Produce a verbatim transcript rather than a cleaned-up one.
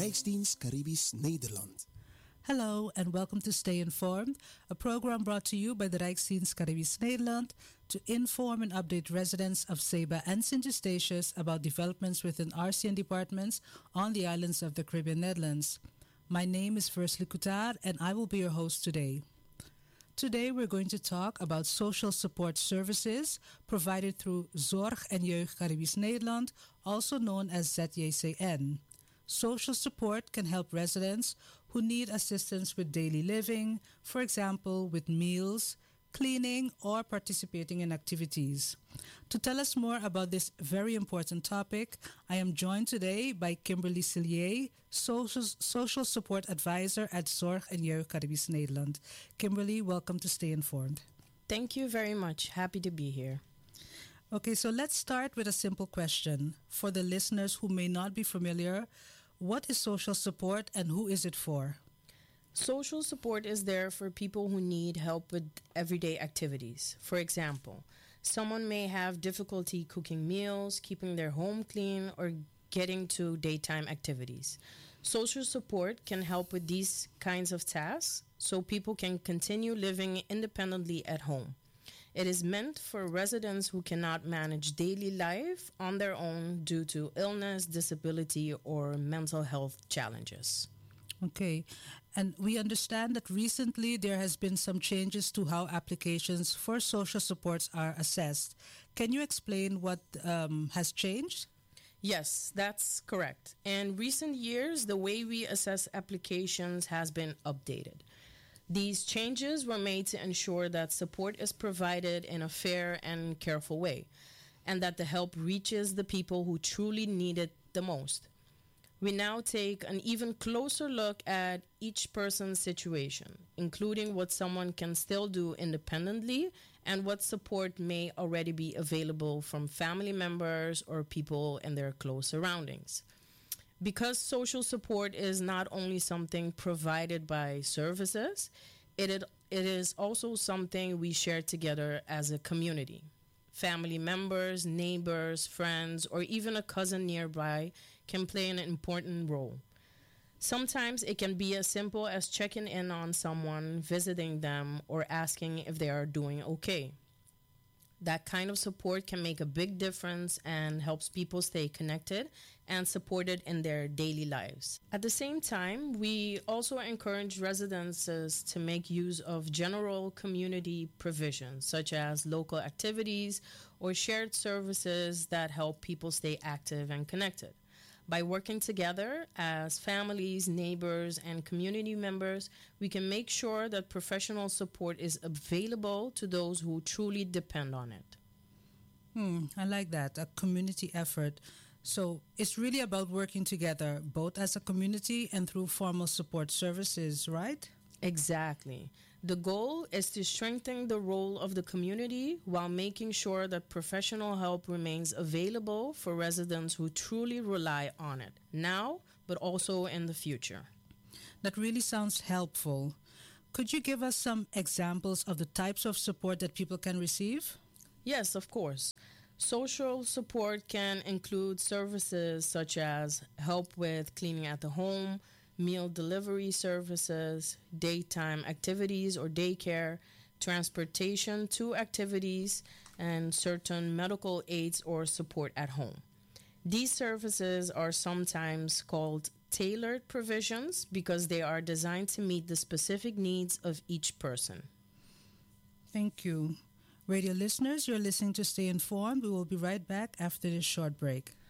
Rijksdienst Caribisch Nederland. Hello and welcome to Stay Informed, a program brought to you by the Rijksdienst Caribisch Nederland to inform and update residents of Ceiba and Sint Eustatius about developments within R C N departments on the islands of the Caribbean Netherlands. My name is Versli Coutar and I will be your host today. Today we're going to talk about social support services provided through Zorg en Jeugd Caribisch Nederland, also known as Z J C N. Social support can help residents who need assistance with daily living, for example, with meals, cleaning, or participating in activities. To tell us more about this very important topic, I am joined today by Kimberly Cillier, social, social support advisor at Zorg en Jeugd Caribisch Nederland. Kimberly, welcome to Stay Informed. Thank you very much. Happy to be here. Okay, so let's start with a simple question. For the listeners who may not be familiar, what is social support and who is it for? Social support is there for people who need help with everyday activities. For example, someone may have difficulty cooking meals, keeping their home clean, or getting to daytime activities. Social support can help with these kinds of tasks so people can continue living independently at home. It is meant for residents who cannot manage daily life on their own due to illness, disability, or mental health challenges. Okay, and we understand that recently there has been some changes to how applications for social supports are assessed. Can you explain what um, has changed? Yes, that's correct. In recent years, the way we assess applications has been updated. These changes were made to ensure that support is provided in a fair and careful way, and that the help reaches the people who truly need it the most. We now take an even closer look at each person's situation, including what someone can still do independently and what support may already be available from family members or people in their close surroundings. Because social support is not only something provided by services, it, it is also something we share together as a community. Family members, neighbors, friends, or even a cousin nearby can play an important role. Sometimes it can be as simple as checking in on someone, visiting them, or asking if they are doing okay. That kind of support can make a big difference and helps people stay connected and supported in their daily lives. At the same time, we also encourage residences to make use of general community provisions, such as local activities or shared services that help people stay active and connected. By working together as families, neighbors, and community members, we can make sure that professional support is available to those who truly depend on it. Hmm, I like that, a community effort. So it's really about working together, both as a community and through formal support services, right? Exactly. The goal is to strengthen the role of the community while making sure that professional help remains available for residents who truly rely on it, now, but also in the future. That really sounds helpful. Could you give us some examples of the types of support that people can receive? Yes, of course. Social support can include services such as help with cleaning at the home, meal delivery services, daytime activities or daycare, transportation to activities, and certain medical aids or support at home. These services are sometimes called tailored provisions because they are designed to meet the specific needs of each person. Thank you. Radio listeners, you're listening to Stay Informed. We will be right back after this short break.